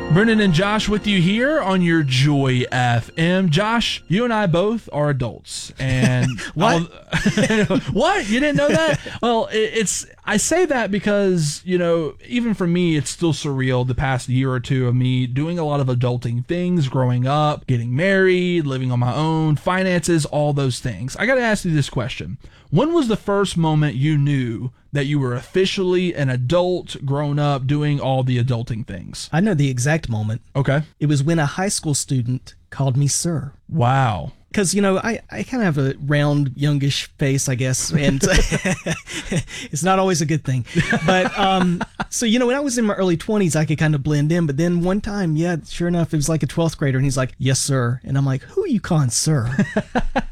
Brendan and Josh with you here on your Joy FM. Josh, you and I both are adults. And What? What? You didn't know that? Well, I say that because, even for me, it's still surreal the past year or two of me doing a lot of adulting things, growing up, getting married, living on my own, finances, all those things. I got to ask you this question. When was the first moment you knew that you were officially an adult, grown up, doing all the adulting things? I know the exact moment. Okay. It was when a high school student called me sir. Wow. Because, I kind of have a round, youngish face, I guess, and it's not always a good thing. But, so, when I was in my early 20s, I could kind of blend in. But then one time, sure enough, it was like a 12th grader, and he's like, yes, sir. And I'm like, who are you calling sir?